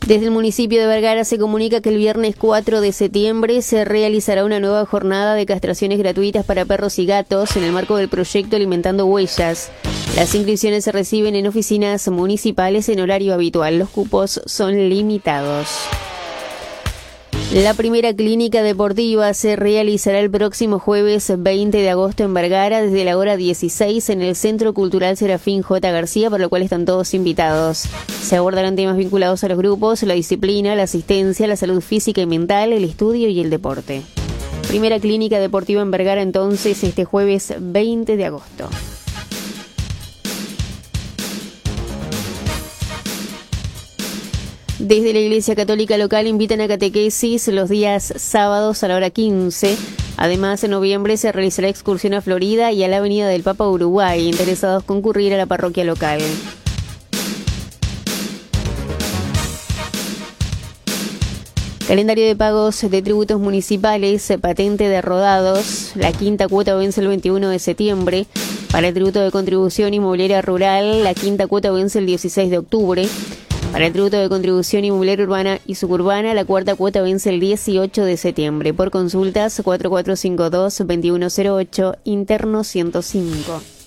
Desde el municipio de Vergara se comunica que el viernes 4 de septiembre se realizará una nueva jornada de castraciones gratuitas para perros y gatos en el marco del proyecto Alimentando Huellas. Las inscripciones se reciben en oficinas municipales en horario habitual. Los cupos son limitados. La primera clínica deportiva se realizará el próximo jueves 20 de agosto en Vergara desde la hora 16 en el Centro Cultural Serafín J. García, por lo cual están todos invitados. Se abordarán temas vinculados a los grupos, la disciplina, la asistencia, la salud física y mental, el estudio y el deporte. Primera clínica deportiva en Vergara entonces este jueves 20 de agosto. Desde la Iglesia Católica local invitan a catequesis los días sábados a la hora 15. Además, en noviembre se realizará excursión a Florida y a la Avenida del Papa Uruguay. Interesados concurrir a la parroquia local. Calendario de pagos de tributos municipales, patente de rodados. La quinta cuota vence el 21 de septiembre. Para el tributo de contribución inmobiliaria rural, la quinta cuota vence el 16 de octubre. Para el tributo de contribución inmobiliaria urbana y suburbana, la cuarta cuota vence el 18 de septiembre. Por consultas, 4452-2108, interno 105.